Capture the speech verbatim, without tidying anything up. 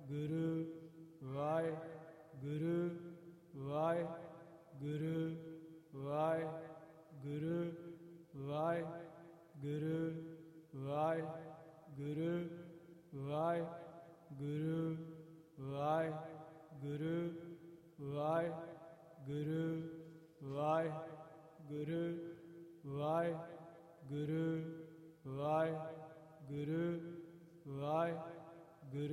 ਗੁਰੂ ਵਾਹਿ ਗੁਰੂ ਵਾਹਿ ਗੁਰੂ ਵਾਹਿ ਗੁਰੂ ਵਾਹਿ ਗੁਰੂ ਵਾਹਿ ਗੁਰੂ ਵਾਹਿ ਗੁਰੂ ਵਾਹਿ ਗੁਰੂ ਵਾਹਿ ਗੁਰੂ ਵਾਹਿ ਗੁਰੂ ਵਾਹਿ ਗੁਰੂ ਵਾਹਿ ਗੁਰੂ ਵਾਹਿ